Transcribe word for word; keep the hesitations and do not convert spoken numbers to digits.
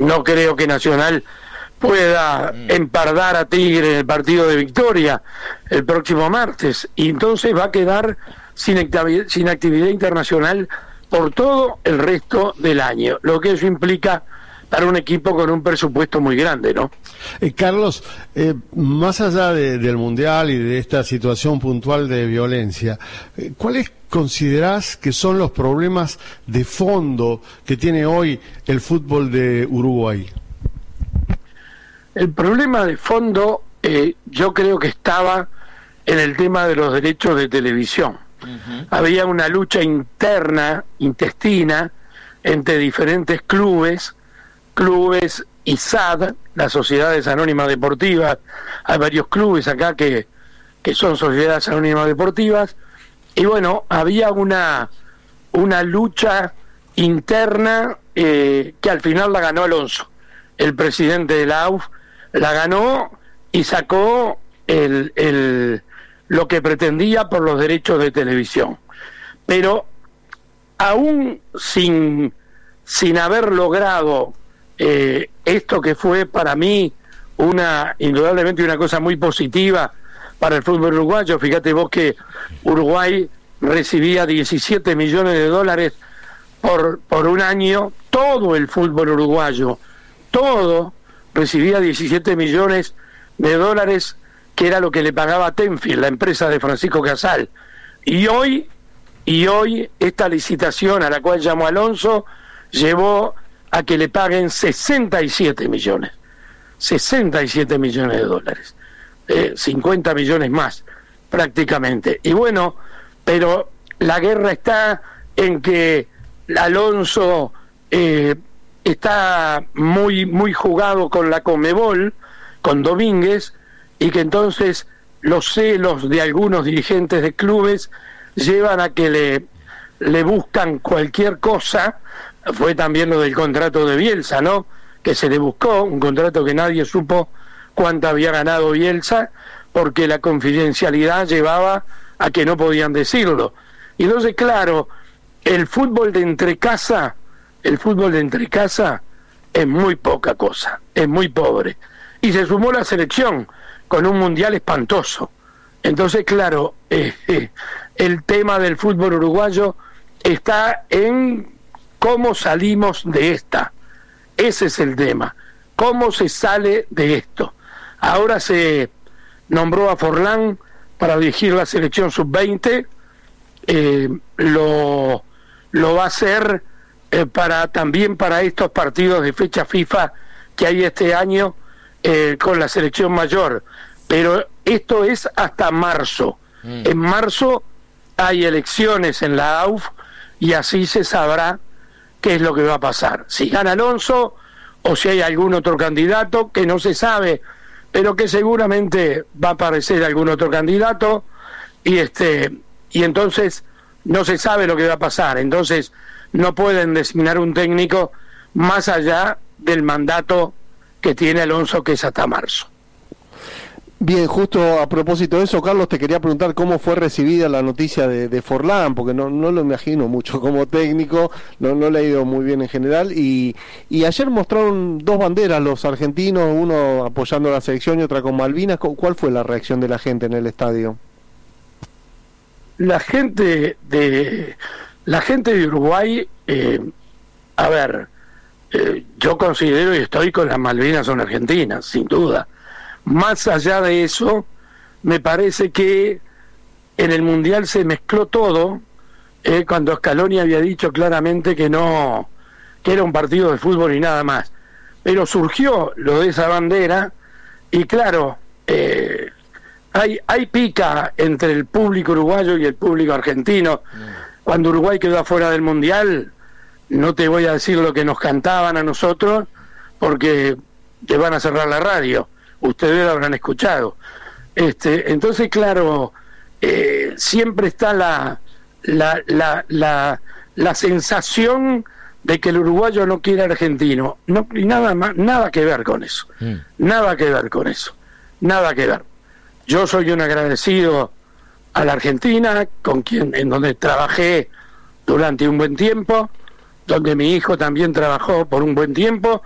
no creo que Nacional pueda mm. empardar a Tigre en el partido de Victoria el próximo martes, y entonces va a quedar sin actividad, sin actividad internacional por todo el resto del año, lo que eso implica para un equipo con un presupuesto muy grande, ¿no? Eh, Carlos, eh, más allá de, del Mundial y de esta situación puntual de violencia, eh, ¿cuáles considerás que son los problemas de fondo que tiene hoy el fútbol de Uruguay? El problema de fondo eh, yo creo que estaba en el tema de los derechos de televisión. Uh-huh. Había una lucha interna, intestina, entre diferentes clubes, clubes y S A D, las Sociedades Anónimas Deportivas. Hay varios clubes acá que, que son Sociedades Anónimas Deportivas, y bueno, había una, una lucha interna eh, que al final la ganó Alonso, el presidente de la A U F, la ganó y sacó el, el, lo que pretendía por los derechos de televisión. Pero aún sin, sin haber logrado eh, esto que fue para mí una indudablemente una cosa muy positiva para el fútbol uruguayo, fíjate vos que Uruguay recibía diecisiete millones de dólares por, por un año, todo el fútbol uruguayo, todo recibía diecisiete millones de dólares, que era lo que le pagaba Tenfield, la empresa de Francisco Casal. Y hoy, y hoy esta licitación a la cual llamó Alonso llevó a que le paguen sesenta y siete millones. sesenta y siete millones de dólares. Eh, cincuenta millones más, prácticamente. Y bueno, pero la guerra está en que Alonso eh, está muy muy jugado con la Conmebol, con Domínguez, y que entonces los celos de algunos dirigentes de clubes llevan a que le, le buscan cualquier cosa. Fue también lo del contrato de Bielsa, ¿no? Que se le buscó, un contrato que nadie supo cuánto había ganado Bielsa, porque la confidencialidad llevaba a que no podían decirlo. Y entonces, claro, el fútbol de entrecasa, el fútbol de entrecasa es muy poca cosa, es muy pobre. Y se sumó la selección con un mundial espantoso. Entonces, claro, eh, eh, el tema del fútbol uruguayo está en cómo salimos de esta. Ese es el tema. ¿Cómo se sale de esto? Ahora se nombró a Forlán para dirigir la selección sub veinte. Eh, lo, lo va a hacer eh, para también para estos partidos de fecha FIFA que hay este año eh, con la selección mayor. Pero esto es hasta marzo. Mm. En marzo hay elecciones en la A U F y así se sabrá qué es lo que va a pasar. Si gana Alonso o si hay algún otro candidato, que no se sabe, pero que seguramente va a aparecer algún otro candidato, y este y entonces no se sabe lo que va a pasar. Entonces no pueden designar un técnico más allá del mandato que tiene Alonso, que es hasta marzo. Bien, justo a propósito de eso, Carlos, te quería preguntar cómo fue recibida la noticia de, de Forlán, porque no, no lo imagino mucho como técnico, no, no le ha ido muy bien en general, y, y ayer mostraron dos banderas los argentinos, uno apoyando a la selección y otra con Malvinas. ¿Cuál fue la reacción de la gente en el estadio? La gente de la gente de Uruguay, eh, a ver, eh, yo considero y estoy con las Malvinas son argentinas, sin duda. Más allá de eso, me parece que en el Mundial se mezcló todo, eh, cuando Scaloni había dicho claramente que no, que era un partido de fútbol y nada más. Pero surgió lo de esa bandera, y claro, eh, hay, hay pica entre el público uruguayo y el público argentino. Mm. Cuando Uruguay quedó afuera del Mundial, no te voy a decir lo que nos cantaban a nosotros, porque te van a cerrar la radio. Ustedes lo habrán escuchado. Este, entonces, claro, eh, siempre está la, la, la, la, la sensación de que el uruguayo no quiere argentino. No, y nada más, nada que ver con eso. Mm. Nada que ver con eso. Nada que ver. Yo soy un agradecido a la Argentina, con quien, en donde trabajé durante un buen tiempo, donde mi hijo también trabajó por un buen tiempo,